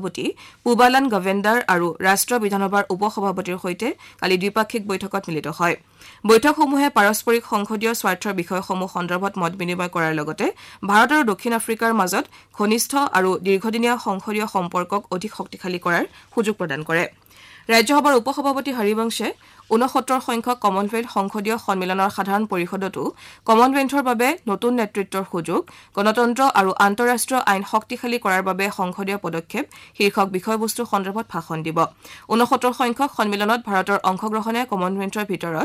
সভাপতি পুবালান গভেন্দাৰ আৰু ৰাষ্ট্ৰীয় বিধানসভাৰ উপসভাপতিৰ সৈতে কালি দ্বিপাক্ষিক বৈঠকত মিলিত হয় বৈঠকসমূহে পাৰস্পৰিক সংসদীয় স্বাৰ্থৰ বিষয়সমূহ সন্দৰ্ভত মত বিনিময় কৰাৰ লগতে ভাৰত আৰু দক্ষিণ আফ্ৰিকাৰ মাজত ঘনিষ্ঠ আৰু দীৰ্ঘদিনীয়া সংসদীয় সম্পৰ্কক অধিক শক্তিশালী কৰাৰ সুযোগ প্ৰদান কৰে ৰাজ্যসভাৰ উপসভাপতি হৰিবংশে ৬৯ সংখ্যক কমনৱেলথ সংসদীয় সন্মিলনৰ সাধাৰণ পৰিষদতো কমনৱেলথৰ বাবে নতুন নেতৃত্বৰ সুযোগ গণতন্ত্ৰ আৰু আন্তঃৰাষ্ট্ৰীয় আইন শক্তিশালী কৰাৰ বাবে সংসদীয় পদক্ষেপ শীৰ্ষক বিষয়বস্তু সন্দৰ্ভত ভাষণ দিব ৬৯ সংখ্যক সন্মিলনত ভাৰতৰ অংশগ্ৰহণে কমনৱেলথৰ ভিতৰত